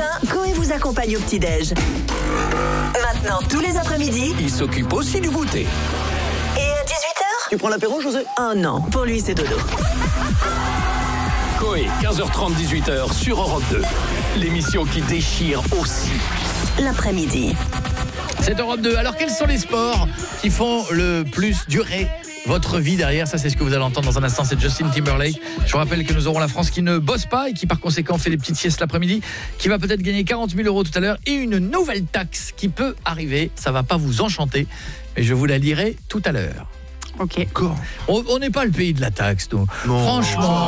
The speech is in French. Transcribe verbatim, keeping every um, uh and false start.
matin, Coé vous accompagne au petit-déj. Maintenant, tous les après-midi, Il s'occupe aussi du goûter. et à dix-huit heures. Tu prends l'apéro, José? Oh non, pour lui c'est dodo. Coé, quinze heures trente, dix-huit heures sur Europe deux. L'émission qui déchire aussi. L'après-midi. C'est Europe deux. Alors, quels sont les sports qui font le plus durer votre vie derrière? Ça, c'est ce que vous allez entendre dans un instant. C'est Justin Timberlake. Je vous rappelle que nous aurons la France qui ne bosse pas et qui, par conséquent, fait des petites siestes l'après-midi, qui va peut-être gagner quarante mille euros tout à l'heure et une nouvelle taxe qui peut arriver. Ça va pas vous enchanter, mais je vous la lirai tout à l'heure. Ok. On n'est pas le pays de la taxe, nous. Non. Franchement.